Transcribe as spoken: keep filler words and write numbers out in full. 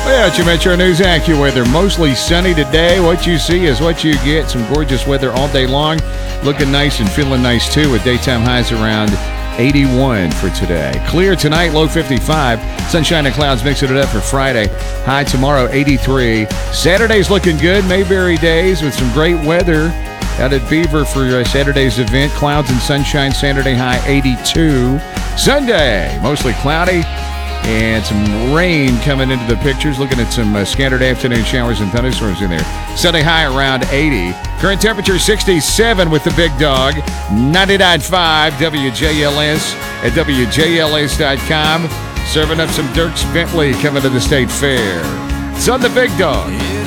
Well, your Metro News AccuWeather. Mostly sunny today. What you see is what you get. Some gorgeous weather all day long. Looking nice and feeling nice, too, with daytime highs around eighty-one for today. Clear tonight, low fifty-five. Sunshine and clouds mixing it up for Friday. High tomorrow, eighty-three. Saturday's looking good. Mayberry days with some great weather out at Beaver for uh, Saturday's event. Clouds and sunshine. Saturday high, eighty-two. Sunday, mostly cloudy. And some rain coming into the pictures. Looking at some uh, scattered afternoon showers and thunderstorms in there. Sunday high around eighty. Current temperature sixty-seven with the big dog. ninety-nine point five W J L S at W J L S dot com. Serving up some Dierks Bentley coming to the State Fair. It's on the big dog.